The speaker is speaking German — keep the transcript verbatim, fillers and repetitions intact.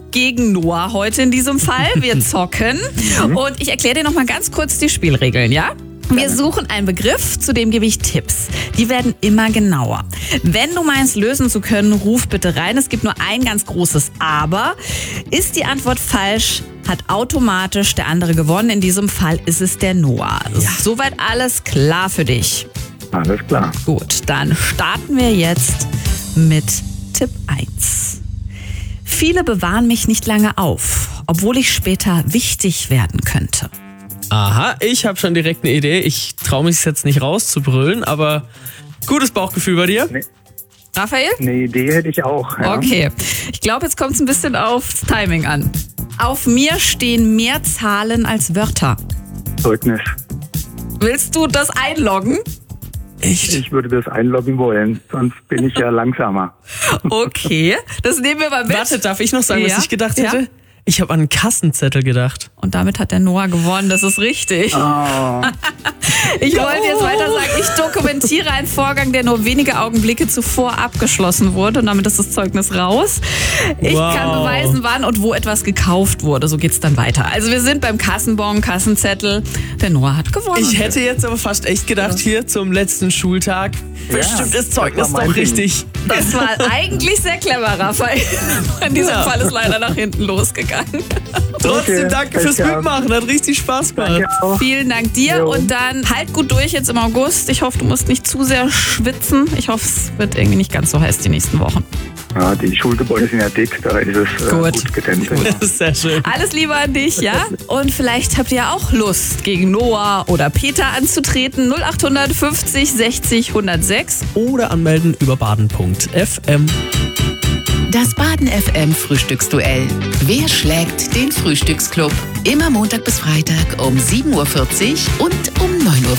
gegen Noah heute in diesem Fall. Wir zocken. Und ich erkläre dir noch mal ganz kurz die Spielregeln, ja? Wir suchen einen Begriff, zu dem gebe ich Tipps. Die werden immer genauer. Wenn du meinst, lösen zu können, ruf bitte rein. Es gibt nur ein ganz großes Aber. Ist die Antwort falsch, hat automatisch der andere gewonnen. In diesem Fall ist es der Noah. Ja. Soweit alles klar für dich? Alles klar. Gut, dann starten wir jetzt mit Tipp eins. Viele bewahren mich nicht lange auf, obwohl ich später wichtig werden könnte. Aha, ich habe schon direkt eine Idee. Ich traue mich jetzt nicht rauszubrüllen, aber gutes Bauchgefühl bei dir? Nee. Raphael? Eine Idee hätte ich auch. Ja. Okay, ich glaube, jetzt kommt es ein bisschen aufs Timing an. Auf mir stehen mehr Zahlen als Wörter. Zeugnis. Willst du das einloggen? Echt? Ich würde das einloggen wollen, sonst bin ich ja langsamer. Okay, das nehmen wir mal mit. Warte, darf ich noch sagen, Ja? was ich gedacht Ja? hätte? Ich habe an einen Kassenzettel gedacht. Und damit hat der Noah gewonnen, das ist richtig. Oh, Ich wollte jetzt weiter sagen, ich dokumentiere einen Vorgang, der nur wenige Augenblicke zuvor abgeschlossen wurde und damit ist das Zeugnis raus. Ich Wow. kann beweisen, wann und wo etwas gekauft wurde. So geht's dann weiter. Also wir sind beim Kassenbon, Kassenzettel. Der Noah hat gewonnen. Ich hätte jetzt aber fast echt gedacht, hier zum letzten Schultag, bestimmt ist Zeugnis das war mein doch Ding. richtig. Das war eigentlich sehr clever, Raphael. In diesem Ja. Fall ist leider nach hinten losgegangen. Trotzdem Okay, danke fürs alles klar. Mitmachen, hat richtig Spaß gemacht. danke auch. Vielen Dank dir Jo. und dann halt gut durch jetzt im August. Ich hoffe, du musst nicht zu sehr schwitzen. Ich hoffe, es wird irgendwie nicht ganz so heiß die nächsten Wochen. Ja, die Schulgebäude sind ja dick, da ist es äh, Gut. gut gedämmt. Das ist sehr schön. Alles Liebe an dich, ja? Und vielleicht habt ihr ja auch Lust, gegen Noah oder Peter anzutreten. null acht fünfzig sechzig hundertsechs. Oder anmelden über baden punkt f m. Das Baden F M Frühstücksduell. Wer schlägt den Frühstücksclub? Immer Montag bis Freitag um sieben Uhr vierzig und um neun Uhr